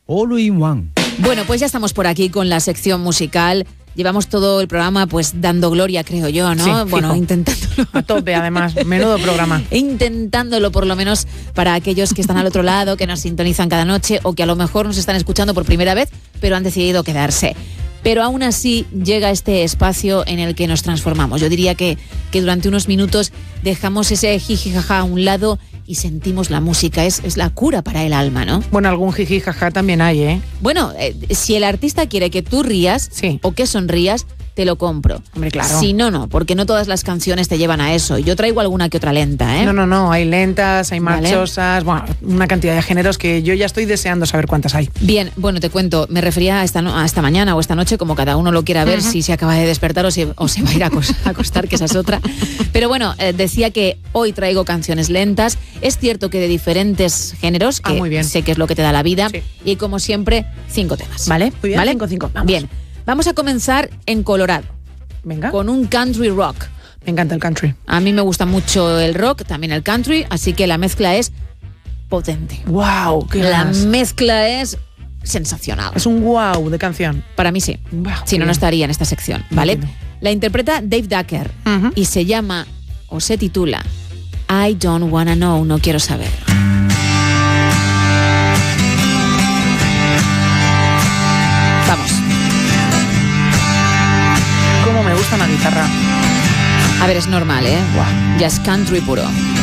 All in One. Bueno, pues ya estamos por aquí con la sección musical. Llevamos todo el programa pues dando gloria, creo yo, ¿no? Sí, bueno, fijo. intentándolo. A tope, además. Menudo programa. Intentándolo, por lo menos, para aquellos que están al otro lado, que nos sintonizan cada noche o que a lo mejor nos están escuchando por primera vez, pero han decidido quedarse. Pero aún así llega este espacio en el que nos transformamos. Yo diría que durante unos minutos dejamos ese jiji jaja a un lado y sentimos la música. Es la cura para el alma, ¿no? Bueno, algún jiji jaja también hay, ¿eh? Bueno, si el artista quiere que tú rías o que sonrías, te lo compro. Hombre, claro. Si no, no, porque no todas las canciones te llevan a eso. Yo traigo alguna que otra lenta, ¿eh? No, hay lentas, hay Vale. marchosas, bueno, una cantidad de géneros que yo ya estoy deseando saber cuántas hay. Bien, bueno, te cuento, me refería a esta mañana o esta noche, como cada uno lo quiera ver, si se acaba de despertar o se va a ir a acostar, que esa es otra. Pero bueno, decía que hoy traigo canciones lentas. Es cierto que de diferentes géneros, que muy bien. sé que es lo que te da la vida. Sí. Y como siempre, 5 temas. Vale, muy bien, ¿Vale? 5, vamos. Bien, vamos a comenzar en Colorado, Venga, con un country rock. me encanta el country. A mí me gusta mucho el rock, también el country, así que la mezcla es potente. ¡Wow! ¡Qué La ganas! mezcla es sensacional. Es un wow de canción. Para mí sí. Wow, Si no, qué no bien. estaría en esta sección, ¿vale? Entiendo. La interpreta Dave Ducker Ujú. y se llama, o se titula, I Don't Wanna Know, no quiero saber. Vamos. Cómo me gusta una guitarra. A ver, es normal, ¿eh? Guau. Ya es country puro.